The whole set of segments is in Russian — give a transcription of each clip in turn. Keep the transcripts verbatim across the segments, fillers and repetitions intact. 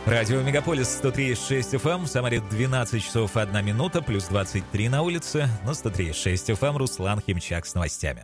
Радио Мегаполис сто три и шесть эф эм, в Самаре двенадцать часов одна минута, плюс двадцать три на улице. На сто три и шесть эф эм Руслан Химчак с новостями.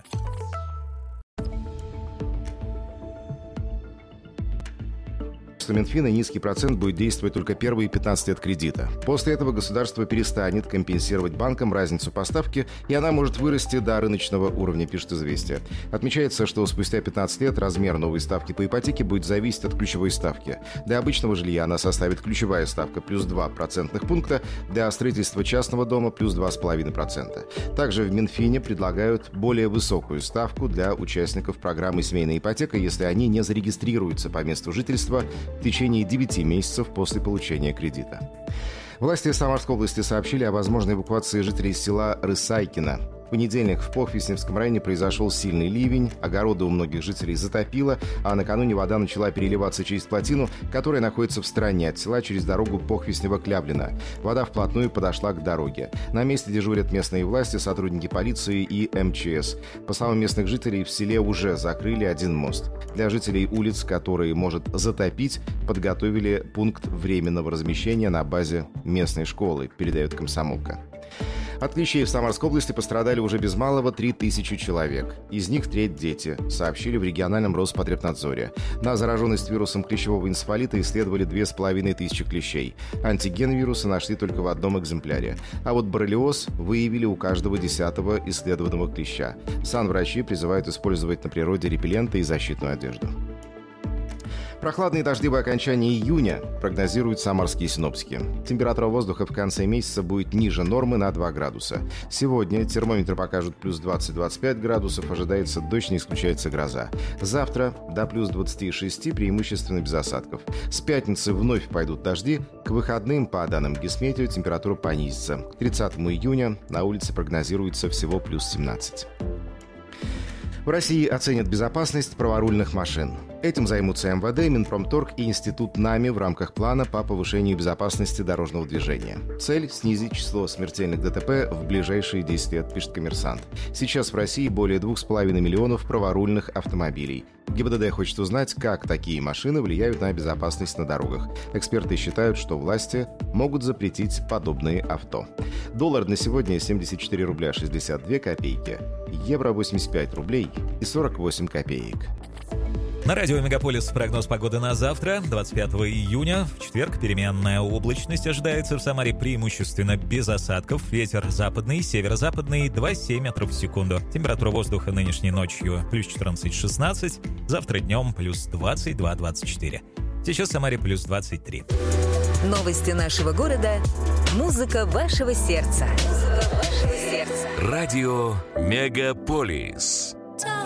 Что Минфина низкий процент будет действовать только первые пятнадцать лет кредита. После этого государство перестанет компенсировать банкам разницу по ставке, и она может вырасти до рыночного уровня, пишет «Известия». Отмечается, что спустя пятнадцать лет размер новой ставки по ипотеке будет зависеть от ключевой ставки. Для обычного жилья она составит ключевая ставка плюс два процентных пункта, для строительства частного дома плюс два целых пять десятых процента. Также в Минфине предлагают более высокую ставку для участников программы «Семейная ипотека», если они не зарегистрируются по месту жительства в течение девяти месяцев после получения кредита. Власти Самарской области сообщили о возможной эвакуации жителей села Рысайкино. В понедельник в Похвесневском районе произошел сильный ливень, огороды у многих жителей затопило, а накануне вода начала переливаться через плотину, которая находится в стороне от села через дорогу Похвеснево-Кляблино. Вода вплотную подошла к дороге. На месте дежурят местные власти, сотрудники полиции и эм че эс. По словам местных жителей, в селе уже закрыли один мост. Для жителей улиц, которые может затопить, подготовили пункт временного размещения на базе местной школы, передает «Комсомолка». От клещей в Самарской области пострадали уже без малого три тысячи человек. Из них треть дети, сообщили в региональном Роспотребнадзоре. На зараженность вирусом клещевого энцефалита исследовали две с половиной тысячи клещей. Антиген вируса нашли только в одном экземпляре. А вот боррелиоз выявили у каждого десятого исследованного клеща. Санврачи призывают использовать на природе репелленты и защитную одежду. Прохладные дождливые окончания июня прогнозируют самарские синоптики. Температура воздуха в конце месяца будет ниже нормы на два градуса. Сегодня термометры покажут плюс двадцать - двадцать пять градусов, ожидается дождь, не исключается гроза. Завтра до плюс двадцати шести, преимущественно без осадков. С пятницы вновь пойдут дожди. К выходным, по данным Гисметео, температура понизится. К тридцатому июня на улице прогнозируется всего плюс семнадцать. В России оценят безопасность праворульных машин. Этим займутся эм вэ дэ, Минпромторг и Институт НАМИ в рамках плана по повышению безопасности дорожного движения. Цель – снизить число смертельных дэ тэ пэ в ближайшие десять лет, пишет «Коммерсант». Сейчас в России более двух с половиной миллионов праворульных автомобилей. гэ бэ дэ дэ хочет узнать, как такие машины влияют на безопасность на дорогах. Эксперты считают, что власти могут запретить подобные авто. Доллар на сегодня семьдесят четыре рубля шестьдесят две копейки, евро восемьдесят пять рублей и сорок восемь копеек. На радио Мегаполис прогноз погоды на завтра, двадцать пятого июня. В четверг переменная облачность ожидается. В Самаре преимущественно без осадков. Ветер западный, северо-западный, два целых семь метров в секунду. Температура воздуха нынешней ночью плюс четырнадцать - шестнадцать. Завтра днем плюс двадцать два - двадцать четыре. Сейчас в Самаре плюс двадцать три. Новости нашего города. Музыка вашего сердца. Музыка вашего сердца. Радио Мегаполис.